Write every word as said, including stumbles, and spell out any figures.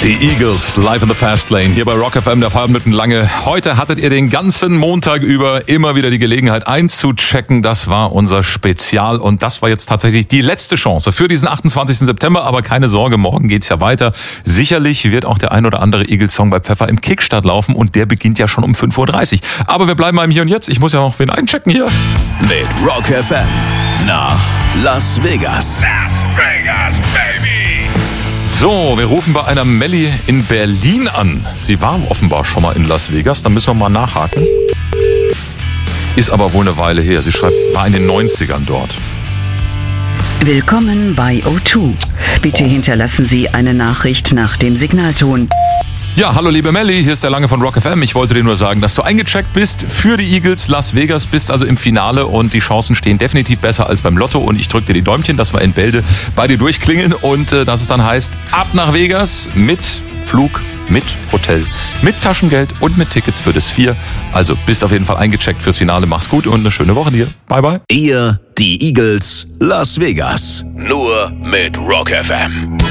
Die Eagles live in the Fast Lane hier bei Rock F M, der Fahrminuten-Lange. Heute hattet ihr den ganzen Montag über immer wieder die Gelegenheit einzuchecken. Das war unser Spezial und das war jetzt tatsächlich die letzte Chance für diesen achtundzwanzigsten September. Aber keine Sorge, morgen geht's ja weiter. Sicherlich wird auch der ein oder andere Eagles-Song bei Pfeffer im Kickstart laufen und der beginnt ja schon um fünf Uhr dreißig. Aber wir bleiben mal im Hier und Jetzt. Ich muss ja noch wen einchecken hier. Mit Rock F M nach Las Vegas. Las Vegas, baby! So, wir rufen bei einer Melli in Berlin an. Sie war offenbar schon mal in Las Vegas, da müssen wir mal nachhaken. Ist aber wohl eine Weile her. Sie schreibt, war in den neunzigern dort. Willkommen bei O zwei. Bitte hinterlassen Sie eine Nachricht nach dem Signalton. Ja, hallo liebe Melli, hier ist der Lange von Rock F M. Ich wollte dir nur sagen, dass du eingecheckt bist für die Eagles. Las Vegas, bist also im Finale und die Chancen stehen definitiv besser als beim Lotto. Und ich drücke dir die Däumchen, dass wir in Bälde bei dir durchklingeln und äh, dass es dann heißt, ab nach Vegas mit Flug, mit Hotel, mit Taschengeld und mit Tickets für das Vier. Also bist auf jeden Fall eingecheckt fürs Finale. Mach's gut und eine schöne Woche dir. Bye, bye. Ihr, die Eagles, Las Vegas. Nur mit Rock F M.